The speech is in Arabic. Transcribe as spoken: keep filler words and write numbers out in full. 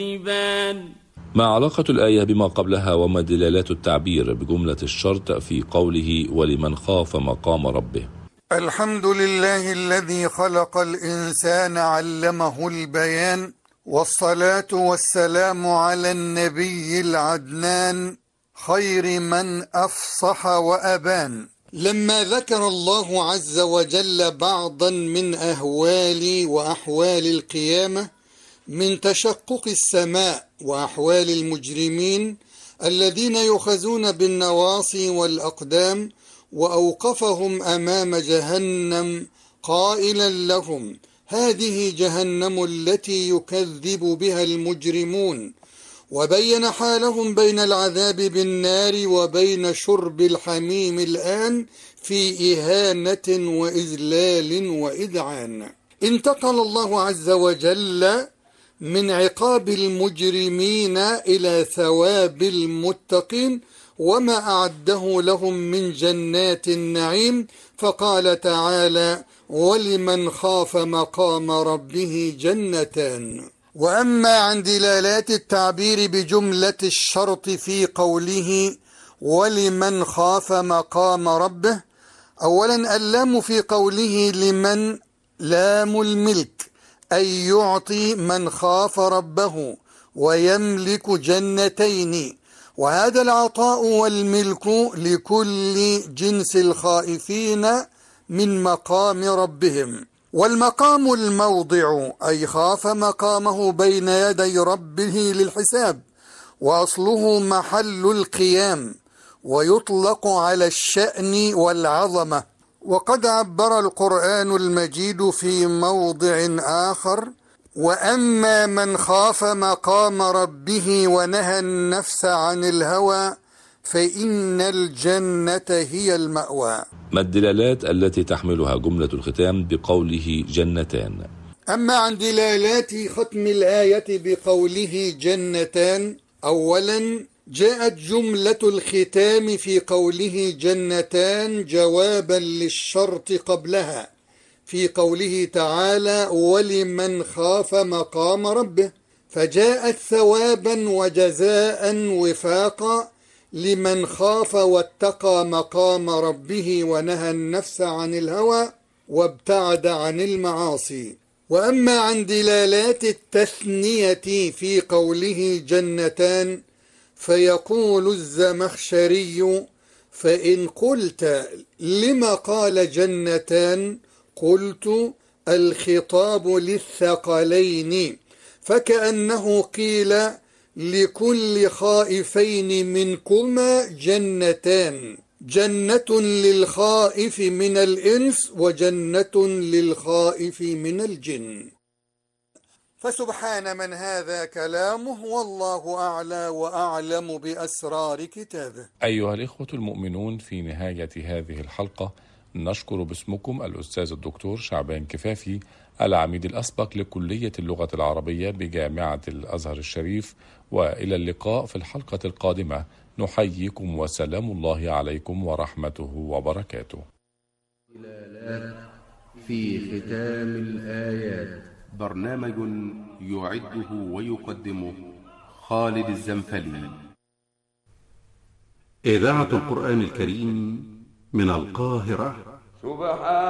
ما علاقة الآية بما قبلها وما دلالات التعبير بجملة الشرط في قوله ولمن خاف مقام ربه؟ الحمد لله الذي خلق الإنسان علمه البيان، والصلاة والسلام على النبي العدنان خير من أفصح وأبان. لما ذكر الله عز وجل بعضا من أهوال وأحوال القيامة من تشقق السماء وأحوال المجرمين الذين يؤخذون بالنواصي والأقدام، وأوقفهم أمام جهنم قائلا لهم هذه جهنم التي يكذب بها المجرمون، وبين حالهم بين العذاب بالنار وبين شرب الحميم الآن في إهانة وإذلال وإذعان. انتقل الله عز وجل من عقاب المجرمين إلى ثواب المتقين وما أعده لهم من جنات النعيم، فقال تعالى ولمن خاف مقام ربه جنتان. وأما عن دلالات التعبير بجملة الشرط في قوله ولمن خاف مقام ربه، أولا اللام في قوله لمن لام الملك، أي يعطي من خاف ربه ويملك جنتين، وهذا العطاء والملك لكل جنس الخائفين من مقام ربهم. والمقام الموضع، أي خاف مقامه بين يدي ربه للحساب، وأصله محل القيام، ويطلق على الشأن والعظمة. وقد عبر القرآن المجيد في موضع آخر وأما من خاف مقام ربه ونهى النفس عن الهوى فإن الجنة هي المأوى. ما الدلالات التي تحملها جملة الختام بقوله جنتان؟ أما عن دلالات ختم الآية بقوله جنتان، أولا جاءت جملة الختام في قوله جنتان جوابا للشرط قبلها في قوله تعالى ولمن خاف مقام ربه، فجاءت ثوابا وجزاء وفاقا لمن خاف واتقى مقام ربه ونهى النفس عن الهوى وابتعد عن المعاصي. وأما عن دلالات التثنية في قوله جنتان، فيقول الزمخشري فإن قلت لما قال جنتان قلت الخطاب للثقلين، فكأنه قيل لكل خائفين منكما جنتان، جنة للخائف من الإنس وجنة للخائف من الجن. فسبحان من هذا كلامه والله أعلى وأعلم بأسرار كتابه. أيها الإخوة المؤمنون، في نهاية هذه الحلقة نشكر باسمكم الأستاذ الدكتور شعبان كفافي، العميد الأسبق لكلية اللغة العربية بجامعة الأزهر الشريف، وإلى اللقاء في الحلقة القادمة. نحييكم وسلام الله عليكم ورحمته وبركاته. في ختام الآيات، برنامج يعده ويقدمه خالد الزنفلي. إذاعة القرآن الكريم من القاهرة. سبحان